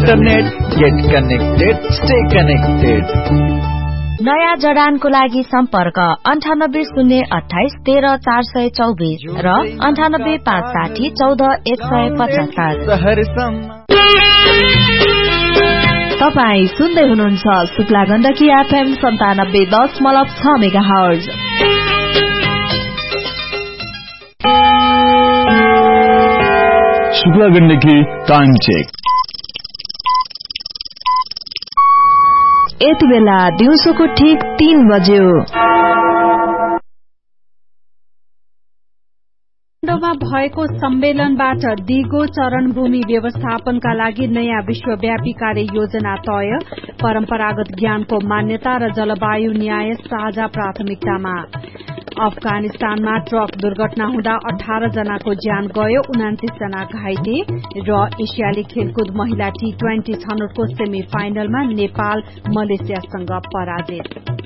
Internet, get connected, stay connected. नयाँ जडानको लागि सम्पर्क 9808 13424 र 9856 14175। तपाई सुन्दै हुनुहुन्छ Shukla Gandaki FM 97.6 megahertz. Shukla Gandaki time check. यति बेला दिउँसोको ठीक 3 बज्यो। काठमाडौँमा भएको सम्मेलनबाट दिगो चरण भूमि व्यवस्थापनका लागि नयाँ विश्वव्यापी कार्य योजना तय। परम्परागत ज्ञानको मान्यता र जलवायु न्याय साझा प्राथमिकतामा। अफगानिस्तानमा ट्रक दुर्घटना हुँदा 18 जनाको ज्यान गयो, 29 जना घाइते। र एसियाली खेलकुद महिला T20 छनौटको सेमी फाइनलमा नेपाल मलेसियासँग पराजित।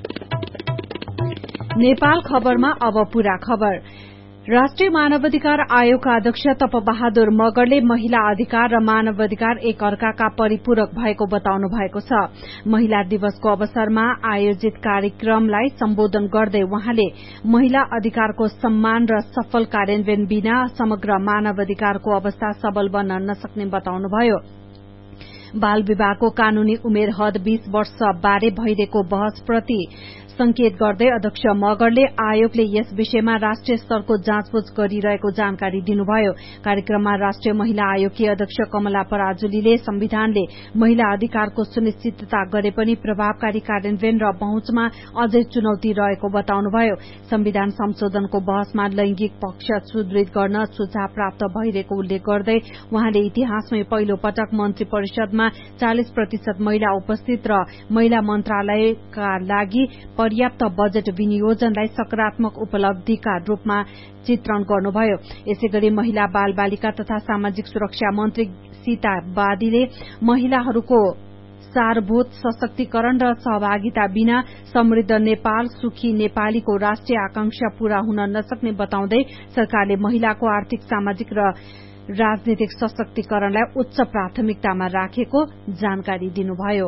नेपाल खबरमा अब पूरा खबर। राष्ट्रिय मानवाधिकार आयोगका अध्यक्ष तपबहादुर मगरले महिला अधिकार र मानवाधिकार एक अर्काका परिपूरक भएको बताउनु भएको छ। महिला दिवसको अवसरमा आयोजित कार्यक्रमलाई सम्बोधन गर्दै उहाँले महिला अधिकारको सम्मान र सफल कार्यान्वयन बिना समग्र मानवाधिकारको अवस्था सबल बन्न नसक्ने बताउनुभयो। बाल विवाहको कानूनी उमेर हद 20 वर्ष बारे भइरहेको बहसप्रति संकेत गर्दै अध्यक्ष मगरले आयोगले यस विषयमा राष्ट्रिय स्तरको जाँचबुझ गरिरहेको जानकारी दिनुभयो। कार्यक्रममा राष्ट्रिय महिला आयोगकी अध्यक्ष कमला पराजुलीले संविधानले महिला अधिकारको सुनिश्चितता गरे पनि प्रभावकारी कार्यान्वयन र पहुँचमा अझै चुनौती रहेको बताउनुभयो। संविधान संशोधनको बहसमा लैंगिक पक्ष सुदृढ गर्न सुझाव प्राप्त भइरहेको उल्लेख गर्दै उहाँले इतिहासमै पहिलो पटक मन्त्री परिषदमा 40% महिला उपस्थित र महिला मन्त्रालयका लागि पर्याप्त बजेट विनियोजनलाई सकारात्मक उपलब्धिका रूपमा चित्रण गर्नुभयो। यसैगरी महिला बाल बालिका तथा सामाजिक सुरक्षा मन्त्री सीता बादीले महिलाहरूको सारभूत सशक्तिकरण र सहभागिता बिना समृद्ध नेपाल सुखी नेपालीको राष्ट्रिय आकांक्षा पूरा हुन नसक्ने बताउँदै सरकारले महिलाको आर्थिक सामाजिक र राजनीतिक सशक्तिकरणलाई उच्च प्राथमिकतामा राखेको जानकारी दिनुभयो।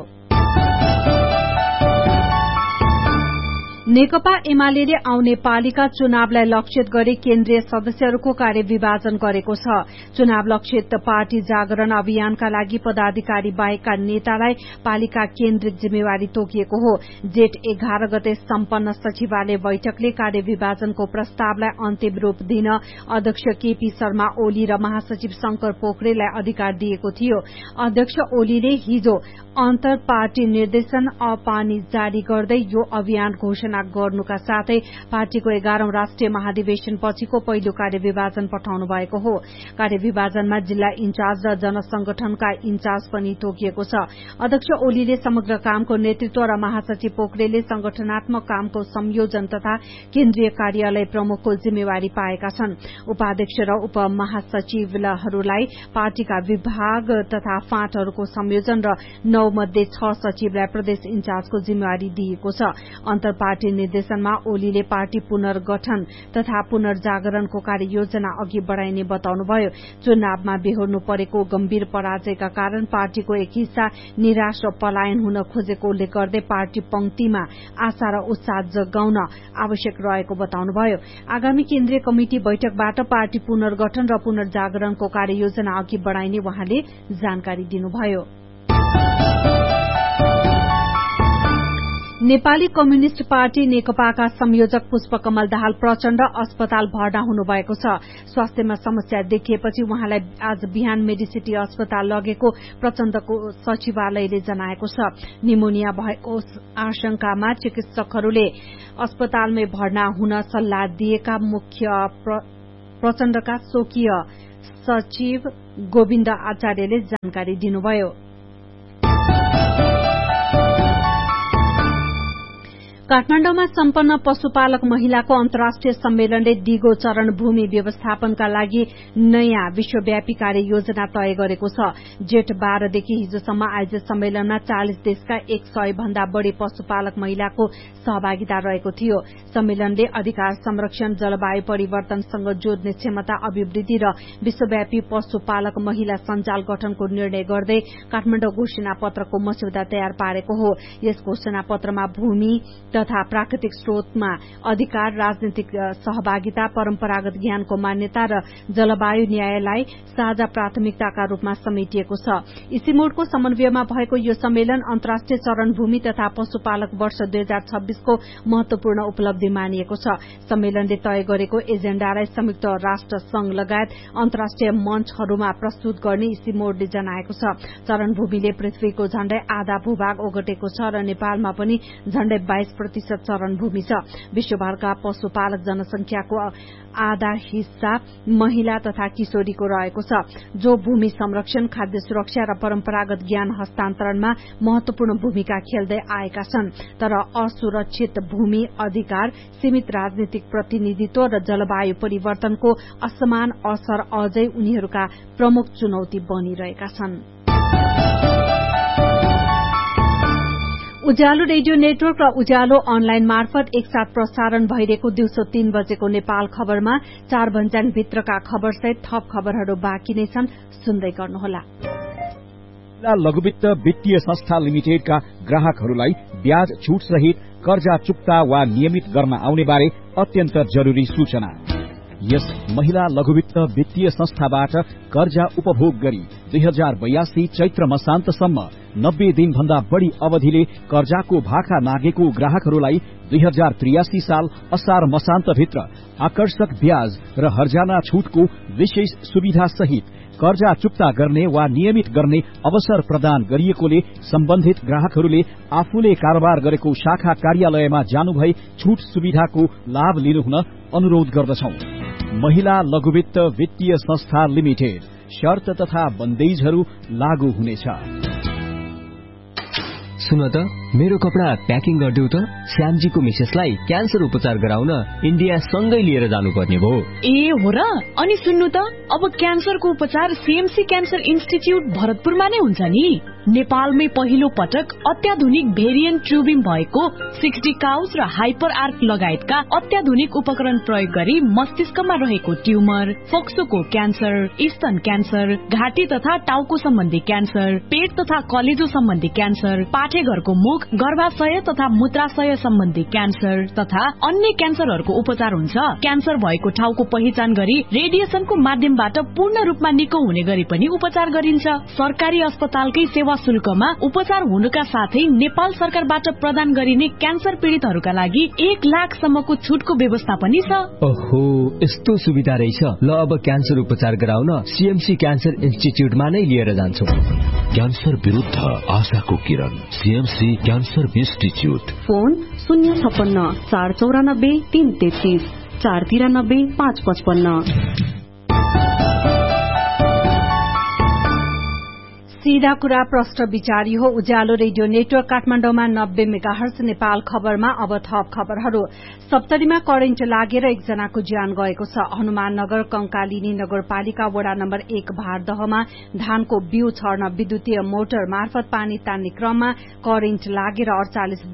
नेकपा एमाले आउने पालिका चुनावलाई लक्षित गरी केन्द्रीय सदस्यहरूको कार्यविभाजन गरेको छ। चुनाव लक्षित पार्टी जागरण अभियानका लागि पदाधिकारी बाहेकका नेतालाई पालिका केन्द्रित जिम्मेवारी तोकिएको हो। जेठ 11 गते सम्पन्न सचिवालय बैठकले कार्यविभाजनको प्रस्तावलाई अन्तिम रूप दिन अध्यक्ष केपी शर्मा ओली र महासचिव शंकर पोखरेललाई अधिकार दिएको थियो। अध्यक्ष ओलीले हिजो अन्तर पार्टी निर्देशन अपानी जारी गर्दै यो अभियान घोषणा गर्नुका साथै पार्टीको 11औं राष्ट्रिय महाधिवेशन पछिको पहिलो कार्यविभाजन पठाउनु भएको हो। कार्यविभाजनमा जिल्ला इन्चार्ज र जनसंगठनका इन्चार्ज पनि तोकिएको छ। अध्यक्ष ओलीले समग्र कामको नेतृत्व र महासचिव पोखरेलले संगठनात्मक कामको संयोजन तथा केन्द्रीय कार्यालय प्रमुखको जिम्मेवारी पाएका छन्। उपाध्यक्ष र उपमहासचिवहरूलाई पार्टीका विभाग तथा फाँटहरूको संयोजन र 9 मध्ये 6 सचिवलाई प्रदेश इन्चार्जको जिम्मेवारी दिएको छ। अन्तर पार्टी निर्देशनमा ओलीले पार्टी पुनर्गठन तथा पुनर्जागरणको कार्ययोजना अघि बढ़ाइने बताउनुभयो। चुनावमा बेहोर्नु परेको गम्भीर पराजयका कारण पार्टीको एक हिस्सा निराश र पलायन हुन खोजेको उल्लेख गर्दै पार्टी पंक्तिमा आशा र उत्साह जगाउन आवश्यक रहेको बताउनुभयो। आगामी केन्द्रीय कमिटी बैठकबाट पार्टी पुनर्गठन र पुनर्जागरणको कार्ययोजना अघि बढ़ाइने उहाँले जानकारी दिनुभयो। नेपाली कम्युनिष्ट पार्टी नेकपाका संयोजक पुष्पकमल दाहाल प्रचण्ड अस्पताल भर्ना हुनुभएको छ। स्वास्थ्यमा समस्या देखिएपछि उहाँलाई आज बिहान मेडिसिटी अस्पताल लगेको प्रचण्डको सचिवालयले जनाएको छ। निमोनिया भएको आशंकामा चिकित्सकहरूले अस्पतालमै भर्ना हुन सल्लाह दिएका मुख्य प्रचण्डका स्वकीय सचिव गोविन्द आचार्यले जानकारी दिनुभयो। काठमाडौँमा सम्पन्न पशुपालक महिलाको अन्तर्राष्ट्रिय सम्मेलनले दिगो चरण भूमि व्यवस्थापनका लागि नयाँ विश्वव्यापी कार्ययोजना तय गरेको छ। जेठ 12 देखि हिजोसम्म आयोजित सम्मेलनमा 40 देशका 100 भन्दा बढ़ी पशुपालक महिलाको सहभागिता रहेको थियो। सम्मेलनले अधिकार संरक्षण, जलवायु परिवर्तनसँग जोड्ने क्षमता अभिवृद्धि र विश्वव्यापी पशुपालक महिला सञ्जाल गठनको निर्णय गर्दै काठमाडौँ घोषणा पत्रको मस्यौदा तयार पारेको हो। यस घोषणा पत्रमा भूमि तथा प्राकृतिक स्रोतमा अधिकार, राजनीतिक सहभागिता, परम्परागत ज्ञानको मान्यता र जलवायु न्यायलाई साझा प्राथमिकताका रूपमा समेटिएको छ। इसिमोडको समन्वयमा भएको यो सम्मेलन अन्तर्राष्ट्रिय चरण भूमि तथा पशुपालक वर्ष 2026 को महत्वपूर्ण उपलब्धि मानिएको छ। सम्मेलनले तय गरेको एजेण्डालाई संयुक्त राष्ट्र संघ लगायत अन्तर्राष्ट्रिय मञ्चहरूमा प्रस्तुत गर्ने इसिमोडले जनाएको छ। चरण भूमिले पृथ्वीको झण्डै आधा भूभाग ओगटेको छ र नेपालमा पनि झण्डै 22% चरण भूमि छ। विश्वभरका पशुपालक जनसंख्याको आधा हिस्सा महिला तथा किशोरीको रहेको छ, जो भूमि संरक्षण, खाद्य सुरक्षा र परम्परागत ज्ञान हस्तान्तरणमा महत्वपूर्ण भूमिका खेल्दै आएका छन्। तर असुरक्षित भूमि अधिकार, सीमित राजनीतिक प्रतिनिधित्व र जलवायु परिवर्तनको असमान असर अझै उनीहरूका प्रमुख चुनौती बनिरहेका छन्। उज्यालो रेडियो नेटवर्क र उज्यालो अनलाइन मार्फत एकसाथ प्रसारण भइरहेको दिउँसो 3 बजेको नेपाल खबरमा 4 भन्ज्याङ भित्रका खबरसहित थप खबरहरू बाँकी नै छन्, सुन्दै गर्नुहोला। लघुवित्त वित्तीय संस्था लिमिटेडका ग्राहकहरूलाई ब्याज छूट सहित कर्जा चुक्ता वा नियमित गर्न आउने बारे अत्यन्त जरूरी सूचना। यस महिला लघुवित्त वित्तीय संस्थाबाट कर्जा उपभोग गरी 2082 चैत्र मसान्तसम्म 90 दिन भन्दा बढ़ी अवधिले कर्जाको भाका नागेको ग्राहकहरूलाई 2083 साल असार मसान्तभित्र आकर्षक ब्याज र हर्जाना छूटको विशेष सुविधा सहित कर्जा चुक्ता गर्ने वा नियमित गर्ने अवसर प्रदान गरिएकोले सम्बन्धित ग्राहकहरूले आफूले कारोबार गरेको शाखा कार्यालयमा जानुभई छूट सुविधाको लाभ लिनुहुन अनुरोध गर्दछौं। महिला लघुवित्त वित्तीय संस्था लिमिटेड, शर्त तथा बन्देजहरू लागू हुनेछ। सुन त, मेरो कपडा प्याकिङ गरिदेऊ त। श्यामजीको मिसेसलाई क्यान्सर उपचार गराउन इन्डिया सँगै लिएर जानुपर्ने भयो। ए हो र? अनि सुन्नु त, अब क्यान्सरको उपचार सीएमसी क्यान्सर इन्स्टिच्युट भरतपुरमा नै हुन्छ नि। नेपालमै पहिलो पटक अत्याधुनिक भेरिएन्ट ट्युबिङ भएको 60 काउच र हाइपर आर्क लगायतका अत्याधुनिक उपकरण प्रयोग गरी मस्तिष्कमा रहेको ट्युमर, फोक्सोको क्यान्सर, स्तन क्यान्सर, घाँटी तथा टाउको सम्बन्धी क्यान्सर, पेट तथा कलेजो सम्बन्धी क्यान्सर, पाठेघरको मुख, गर्भाशय तथा मूत्राशय सम्बन्धी क्यान्सर तथा अन्य क्यान्सरहरूको उपचार हुन्छ। क्यान्सर भएको ठाउँको पहिचान गरी रेडिएसनको माध्यमबाट पूर्ण रूपमा निको हुने गरी पनि उपचार गरिन्छ। सरकारी अस्पतालकै सेवा शुल्कमा उपचार हुनुका साथै नेपाल सरकारबाट प्रदान गरिने क्यान्सर पीड़ितहरूका लागि 1 लाखसम्मको छुटको व्यवस्था पनि छ। ओहो, यस्तो सुविधा रहेछ। ल, अब क्यान्सर उपचार गराउन सीएमसी क्यान्सर इन्स्टिच्युटमा नै लिएर जान्छौं। क्यान्सर विरुद्ध आशाको किरण, सीएमसी क्यान्सर इन्स्टिच्युट। फोन 056 494 333 493 555। सीधा कुरा प्रश्न विचारी हो। उज्यालो रेडियो नेटवर्क काठमाडौँमा 90 मेगाहर्ज। नेपाल खबरमा अब थप खबरहरू। सप्तरीमा करेन्ट लागेर एकजनाको ज्यान गएको छ। हनुमाननगर कंकालिनी नगरपालिका वडा नम्बर 1 भारदहमा धानको बिउ छर्न विद्युतीय मोटर मार्फत पानी तान्ने क्रममा करेन्ट लागेर 48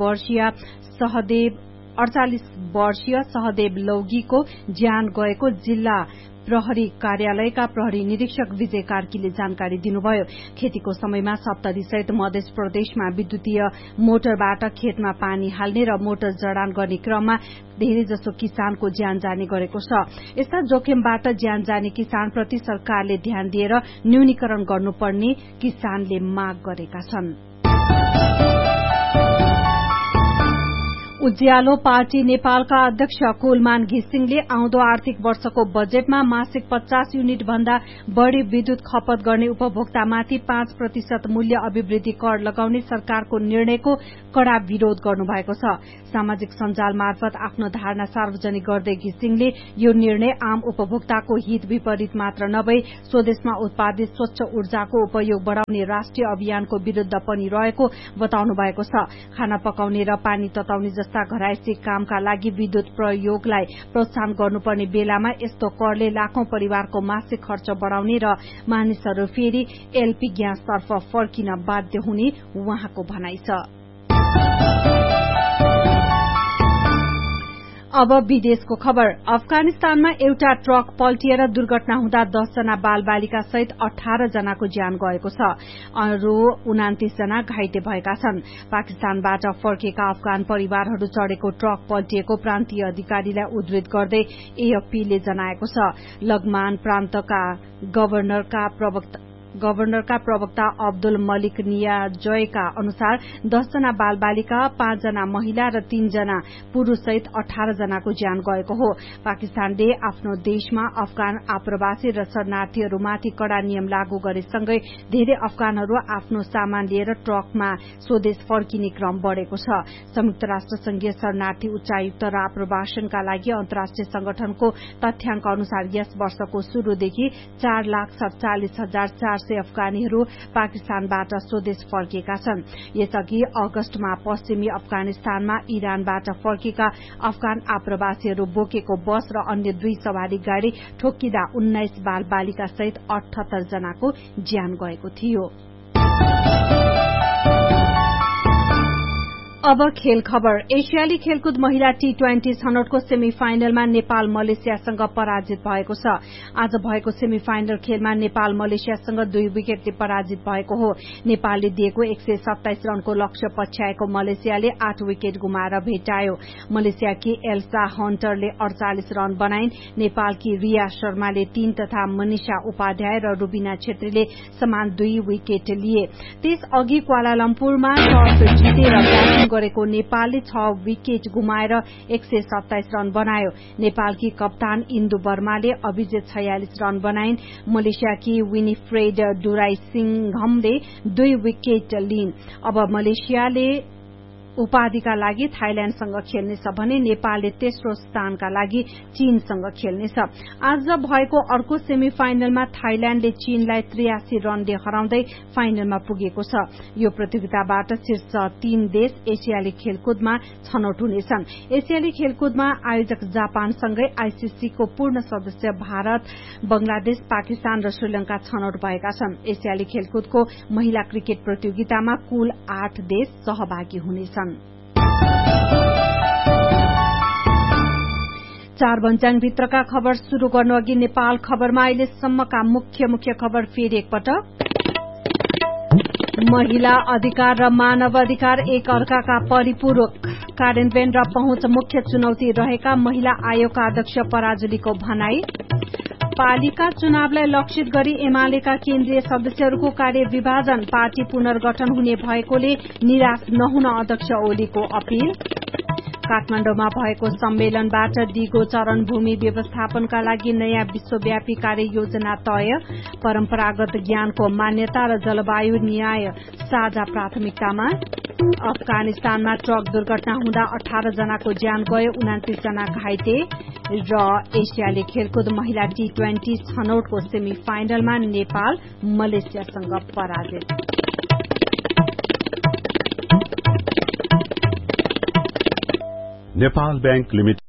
वर्षीय सहदेव लौगीको ज्यान गएको जिल्ला प्रहरी कार्यालयका प्रहरी निरीक्षक विजय कार्कीले जानकारी दिनुभयो। खेतीको समयमा सप्तरी सहित मध्य प्रदेशमा विद्युतीय मोटरबाट खेतमा पानी हाल्ने र मोटर जडान गर्ने क्रममा धेरैजसो किसानको ज्यान जाने गरेको छ। यस्ता जोखिमबाट ज्यान जाने किसानप्रति सरकारले ध्यान दिएर न्यूनीकरण गर्नुपर्ने किसानले माग गरेका छन्। उज्यालो पार्टी नेपालका अध्यक्ष कुलमान घिसिङले आउँदो आर्थिक वर्षको बजेटमा मासिक 50 युनिट भन्दा बढ़ी विद्युत खपत गर्ने उपभोक्तामाथि 5% मूल्य अभिवृद्धि कर लगाउने सरकारको निर्णयको कड़ा विरोध गर्नुभएको छ। सामाजिक सञ्जाल मार्फत आफ्नो धारणा सार्वजनिक गर्दै घिसिङले यो निर्णय आम उपभोक्ताको हित विपरीत मात्र नभई स्वदेशमा उत्पादित स्वच्छ ऊर्जाको उपयोग बढ़ाउने राष्ट्रिय अभियानको विरूद्ध पनि रहेको बताउनु भएको छ। खाना पकाउने र पानी तताउने जस्ता घरायसी कामका लागि विद्युत प्रयोगलाई प्रोत्साहन गर्नुपर्ने बेलामा यस्तो करले लाखौं परिवारको मासिक खर्च बढाउने र मानिसहरू फेरि एलपी ग्यासतर्फ फर्किन बाध्य हुने उहाँको भनाइ छ। अब विदेशको खबर। अफगानिस्तानमा एउटा ट्रक पल्टिएर दुर्घटना हुँदा 10 जना बालबालिका सहित 18 जनाको ज्यान गएको छ। अरू 29 जना घाइते भएका छन्। पाकिस्तानबाट फर्केका अफगान परिवारहरू चढ़ेको ट्रक पल्टिएको प्रान्तीय अधिकारीलाई उद्धृत गर्दै एएफपीले जनाएको छ। लगमान प्रान्तका गभर्नरका प्रवक्ता अब्दुल मलिक नियाजयका अनुसार 10 जना बालबालिका, 5 जना महिला र 3 जना पुरूष सहित 18 जनाको ज्यान गएको हो। पाकिस्तानले आफ्नो देशमा अफगान आप्रवासी र शरणार्थीहरूमाथि कडा नियम लागू गरेसँगै धेरै अफगानहरू आफ्नो सामान लिएर ट्रकमा स्वदेश फर्किने क्रम बढ़ेको छ। संयुक्त राष्ट्र संघीय शरणार्थी उच्चायुक्त र आप्रवासनका लागि अन्तर्राष्ट्रिय संगठनको तथ्याङ्क अनुसार यस वर्षको शुरूदेखि 4,47,400 अफगानीहरू पाकिस्तानबाट स्वदेश फर्किएका छन्। यसअघि अगस्तमा पश्चिमी अफगानिस्तानमा इरानबाट फर्केका अफगान आप्रवासीहरू बोकेको बस र अन्य 2 सवारी गाड़ी ठोक्किँदा 19 बालबालिका सहित 78 जनाको ज्यान गएको थियो। अब खेल खबर। एशियाली खेलकुद महिला T20 छनौटको सेमी फाइनलमा नेपाल मलेसियासँग पराजित भएको छ। आज भएको सेमी फाइनल खेलमा नेपाल मलेसियासँग 2 विकेटले पराजित भएको हो। नेपालले दिएको 127 रनको लक्ष्य पछ्याएको मलेसियाले 8 विकेट गुमाएर भेटायो। मलेसियाकी एल्सा हन्टरले 48 रन बनाइन्। नेपालकी रिया शर्माले 3 तथा मनिषा उपाध्याय र रुबिना छेत्रीले समान 2 विकेट लिए। त्यसअघि क्वालालम्पुरमा टस जितेर ब्याटिङ गरेको नेपालले 6 विकेट गुमाएर 127 रन बनायो। नेपालकी कप्तान इन्दु वर्माले अभिजित 46 रन बनाइन्। मलेसियाकी Winifred डुराइसिंघमले 2 wicket लिइन्। अब मलेसियाले उपाधिका लागि थाइल्याण्डसँग खेल्नेछ भने नेपालले तेस्रो स्थानका लागि चीनसँग खेल्नेछ। आज भएको अर्को सेमी फाइनलमा थाइल्याण्डले चीनलाई 83 रनले हराउँदै फाइनलमा पुगेको छ। यो प्रतियोगिताबाट शीर्ष 3 देश एसियाली खेलकुदमा छनौट हुनेछन्। एसियाली खेलकुदमा आयोजक जापानसँगै आईसीसीको पूर्ण सदस्य भारत, बंगलादेश, पाकिस्तान र श्रीलंका छनौट भएका छन्। एसियाली खेलकुदको महिला क्रिकेट प्रतियोगितामा कुल 8 देश सहभागी हुनेछन्। 4 भन्ज्याङभित्रका खबर शुरू गर्नु अघि नेपाल खबरमा अहिलेसम्मका मुख्य खबर फेरि एकपटक। महिला अधिकार र मानव अधिकार एक अर्काका परिपूरक कार्यान्वयन र पहुँच मुख्य चुनौती रहेका महिला आयोगका अध्यक्ष पराजुलीको भनाई। पालिका चुनावलाई लक्षित गरी एमालेका केन्द्रीय सदस्यहरूको कार्य विभाजन, पार्टी पुनर्गठन हुने भएकोले निराश नहुन अध्यक्ष ओलीको अपील। काठमाडौँमा भएको सम्मेलनबाट दिगो चरण भूमि व्यवस्थापनका लागि नयाँ विश्वव्यापी कार्य योजना तय। परम्परागत ज्ञानको मान्यता र जलवायु न्याय साझा प्राथमिकतामा। अफगानिस्तानमा ट्रक दुर्घटना हुँदा 18 जनाको ज्यान गयो, 29 जना घाइते। र एसियाली खेलकुद महिला T20 छनौटको सेमी फाइनलमा नेपाल मलेसियासँग पराजित। Nepal bank limited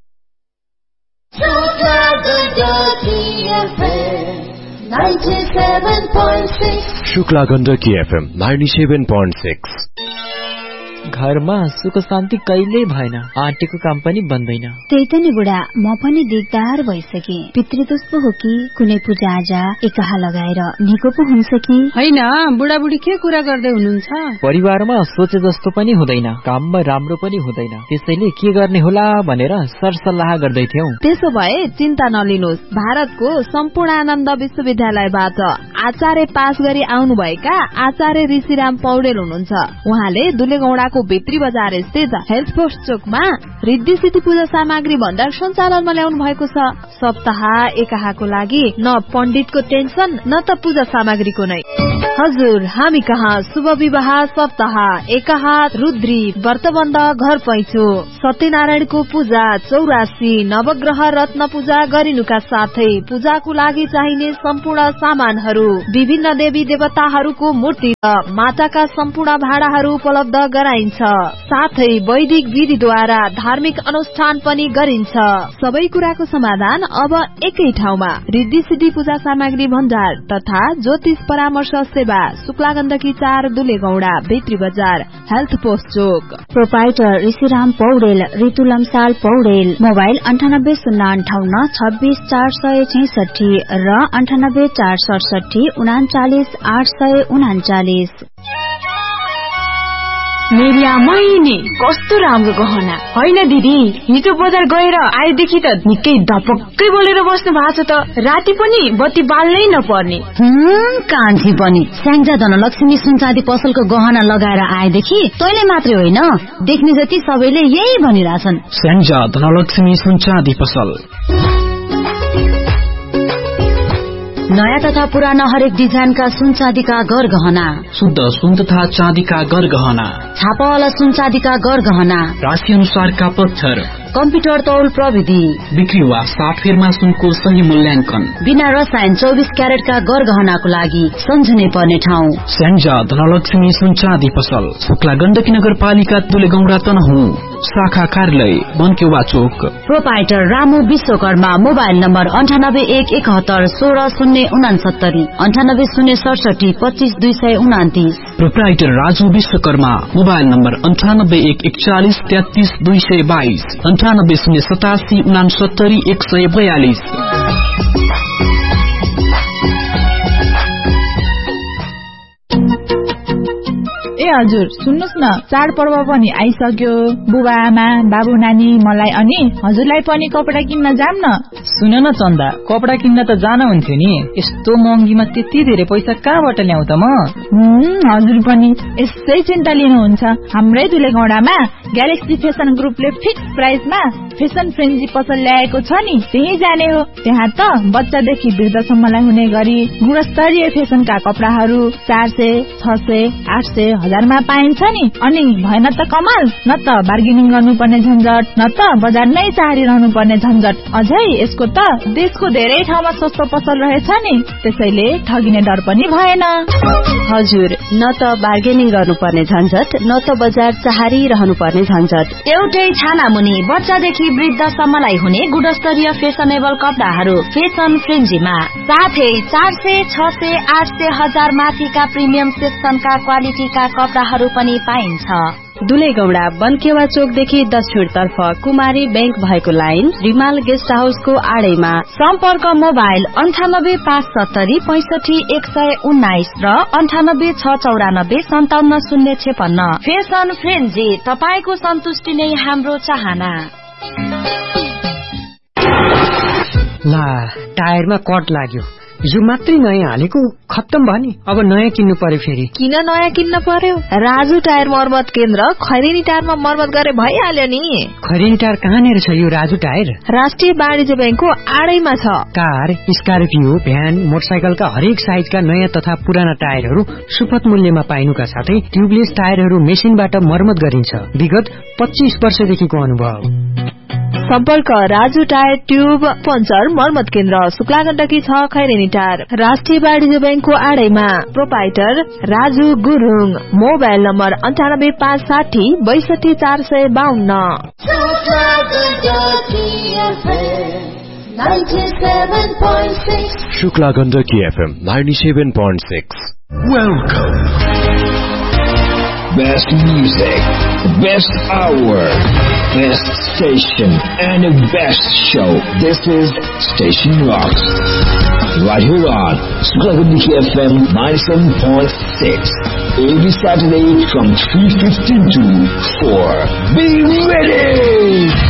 Shukla Gandaki FM 97.6। घरमा सुख शान्ति कहिल्यै भएन, आँटीको काम पनि बन्दैन। त्यही त नि बुढा, म पनि दिगदार भइसके। पितृदोष पो हो कि कुनै पूजा आजा एकाहा लगाएर निको पो हुन्छ कि होइन? बुढाबुढी के कुरा गर्दै हुनुहुन्छ? परिवारमा सोचे जस्तो पनि हुँदैन, काममा राम्रो पनि हुँदैन, त्यसैले के गर्ने होला भनेर सरसल्लाह गर्दै थियौ। त्यसो भए चिन्ता नलिनुहोस्, भारतको सम्पूर्णानन्द विश्वविद्यालयबाट आचार्य पास गरी आउनुभएका आचार्य ऋषिराम पौडेल हुनुहुन्छ। उहाँले दुलेगौडाको भित्री बजार स्थित हेल्थ पोस्ट चोकमा रिद्धि सिद्धि पूजा सामग्री भण्डार सञ्चालनमा ल्याउनु भएको छ। सप्ताह एकाहाको लागि न पण्डितको टेन्सन न त पूजा सामग्रीको नै। हजुर, हामी कहाँ शुभ विवाह, सप्ताह एकाहा, रुद्री, व्रतबन्ध, घर पैँचो, सत्यनारायणको पूजा, 84, नवग्रह रत्न पूजा गरिनुका साथै पूजाको लागि चाहिने सम्पूर्ण सामानहरू, विभिन्न देवी देवताहरूको मूर्ति र माटाका सम्पूर्ण भाँडाहरू उपलब्ध गराइ पाइन्छ। साथै वैदिक विधिद्वारा धार्मिक अनुष्ठान पनि गरिन्छ। सबै कुराको समाधान अब एकै ठाउँमा। रिद्धि सिद्धि पूजा सामग्री भण्डार तथा ज्योतिष परामर्श सेवा, शुक्ला गण्डकी 4 दुलेगौडा, भित्री बजार, हेल्थ पोस्ट चोक। प्रोपाइटर ऋषिराम पौडेल, ऋतु लम्साल पौडेल। मोबाइल 9805 26 466 र 98 467 39 839। मेरिया महिने कस्तो राम्रो गहना होइन दिदी। हिजो बजार गएर आएदेखि त निकै धपक्कै बोलेर बस्नु भएको छ त। राति पनि बत्ती बाल्नै नपर्ने। कान्छी पनि स्याङ्जा धनलक्ष्मी सुनचाँदी पसलको गहना लगाएर आएदेखि तैले मात्रै होइन, देख्ने जति सबैले यही भनिरहेछन्। स्याङ्जा धनलक्ष्मी सुनचाँदी पसल। नयाँ तथा पुराना हरेक डिजाइनका सुन चाँदीका गरगहना, शुद्ध सुन तथा चाँदीका गरगहना, छापावाला सुन चाँदीका गरगहना, राशि अनुसारका पत्थर, कम्प्युटर तौल प्रविधि, बिक्री वा साटफेरमा सुनको सही मूल्याङ्कन, बिना रसायन 24 क्यारेटका गरगहनाको लागि सम्झनै पर्ने ठाउँ स्याङ्जा धनलक्ष्मी सुन चाँदी पसल, शुक्ला गण्डकी नगरपालिका दुलेगौडा तनहुँ, शाखा कार्यालय बनकेवा चोक। Proprietor Ramu Vishwakarma. Mobile number 98 171 16 69 067 25 229। Proprietor Raju Vishwakarma. Mobile number 98 141 33 222 98 087 69 142। ए हजुर सुन्नुस् न, चाडपर्व पनि आइसक्यो। बुबा आमा बाबु नानी मलाई अनि हजुरलाई पनि कपडा किन्न जाम न। सुन न चन्दा, कपडा किन्न त जान हुन्थ्यो नि। यस्तो महँगीमा त्यति धेरै पैसा कहाँबाट ल्याउ त म? हजुर पनि यसै चिन्ता लिनुहुन्छ। हाम्रै दुलेगौडामा ग्यालेक्सी फेसन ग्रुपले फिक्स प्राइसमा फेसन फ्रेन्जी पसल ल्याएको छ नि, त्यही जाने हो। त्यहाँ त बच्चादेखि वृद्धसम्मलाई हुने गरी गुणस्तरीय फेसनका कपडाहरू 400, 600, 800, 1000मा पाइन्छ नि। अनि भएन त कमाल, न त बार्गेनिङ गर्नुपर्ने झन्झट, न त बजारमै चारिरहनु पर्ने झन्झट। अझै यसको त देशको धेरै ठाउँमा सस्तो पसल रहेछ नि, त्यसैले ठगिने डर पनि भएन। हजुर, न त बार्गेनिङ गर्नुपर्ने झन्झट, न त बजार चारिरहनु पर्ने झन्झट। एउटै छाना मुनि बच्चादेखि वृद्धसम्मलाई हुने गुणस्तरीय फेसनेबल कपडाहरू फेसन फ्रेन्जीमा। साथै 400, 600, 800, 1000 माथिका प्रिमियम सेक्सनका क्वालिटीका कपडाहरू पनि पाइन्छ। दुलेगौडा बनकेवा चोकदेखि दक्षिण तर्फ कुमारी बैंक भएको लाइन रिमाल गेस्ट हाउसको आडैमा। सम्पर्क मोबाइल 98 570 65 119 र 98 694 57 056। फेसन फ्रेन्जी, तपाईको सन्तुष्टि नै हाम्रो चाहना। ला, टायरमा कट लाग्यो। यो मात्रै नयाँ हालेको खत्तम भयो नि, अब नयाँ किन्नु पर्यो फेरि। किन नयाँ किन्न पर्यो? राजु टायर मर्मत केन्द्र खैरेनी टायरमा मर्मत गरे भइहाल्यो नि। खैरेनी टायर कहाँनिर छ यो राजु टायर? राष्ट्रिय वाणिज्य बैंकको आडैमा छ। कार, स्कर्पियो, भ्यान, मोटरसाइकलका हरेक साइजका नयाँ तथा पुराना टायरहरू सुपथ मूल्यमा पाइनुका साथै ट्युबलेस टायरहरू मेसिनबाट मर्मत गरिन्छ। विगत 25 वर्षदेखिको अनुभव। सम्पर्क राजु टायर ट्युब पञ्चर मर्मत केन्द्र, शुक्ला गण्डकी 6 खैरेनी टायर, राष्ट्रिय वाणिज्य बैंकको आडैमा। Proprietor Raju Gurung. Mobile number 98 560 62 452। Shukla Gandaki FM 97.6। Welcome. Best music, best hour, best station, and the best show. This is Station Rocks. Right here on Shukla Gandaki FM 97.6. Every Saturday from 3:15 to 4. Be ready!